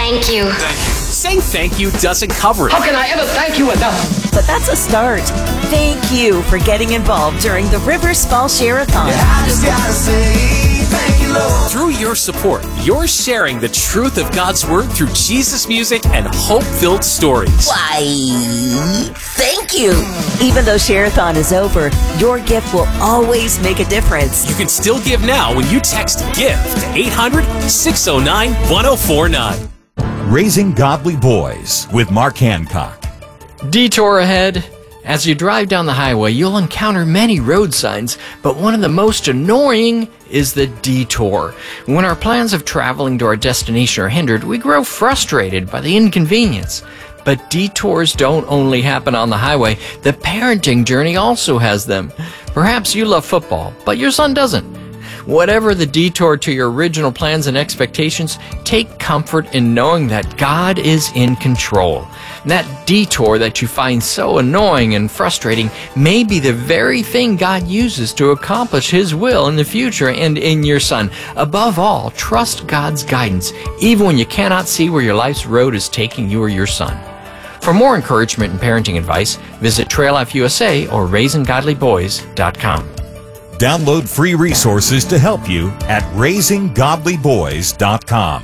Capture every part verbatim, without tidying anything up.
Thank you. Thank you. Saying thank you doesn't cover it. How can I ever thank you enough? But that's a start. Thank you for getting involved during the Rivers Fall Share-a-thon. Yeah, I just gotta say thank you, Lord. Through your support, you're sharing the truth of God's Word through Jesus music and hope-filled stories. Why, thank you. Even though Share-a-thon is over, your gift will always make a difference. You can still give now when you text GIVE to eight hundred, six oh nine, one oh four nine. Raising Godly Boys with Mark Hancock. Detour ahead. As you drive down the highway, you'll encounter many road signs, but one of the most annoying is the detour. When our plans of traveling to our destination are hindered, we grow frustrated by the inconvenience. But detours don't only happen on the highway. The parenting journey also has them. Perhaps you love football, but your son doesn't. Whatever the detour to your original plans and expectations, take comfort in knowing that God is in control. That detour that you find so annoying and frustrating may be the very thing God uses to accomplish His will in the future and in your son. Above all, trust God's guidance, even when you cannot see where your life's road is taking you or your son. For more encouragement and parenting advice, visit Trail Life U S A or raising godly boys dot com. Download free resources to help you at raising godly boys dot com.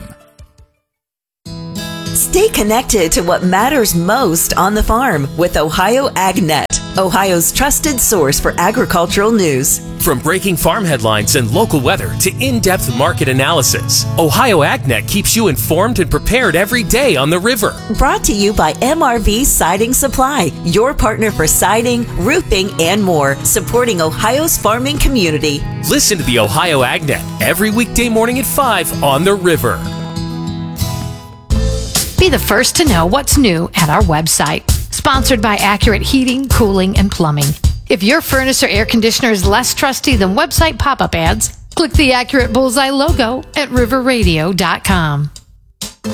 Stay connected to what matters most on the farm with Ohio AgNet, Ohio's trusted source for agricultural news. From breaking farm headlines and local weather to in-depth market analysis, Ohio AgNet keeps you informed and prepared every day on the river. Brought to you by M R V Siding Supply, your partner for siding, roofing, and more, supporting Ohio's farming community. Listen to the Ohio AgNet every weekday morning at five on the river. Be the first to know what's new at our website. Sponsored by Accurate Heating, Cooling, and Plumbing. If your furnace or air conditioner is less trusty than website pop-up ads, click the Accurate Bullseye logo at river radio dot com.